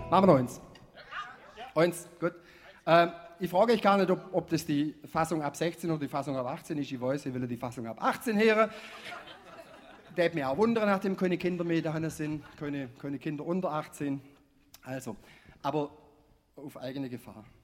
Machen wir noch eins. Eins, gut. Ich frage euch gar nicht, ob das die Fassung ab 16 oder die Fassung ab 18 ist. Ich weiß, ich will die Fassung ab 18 hören. Das hat mich auch wundern, nachdem keine Kinder mehr da sind, keine Kinder unter 18. Also, aber auf eigene Gefahr.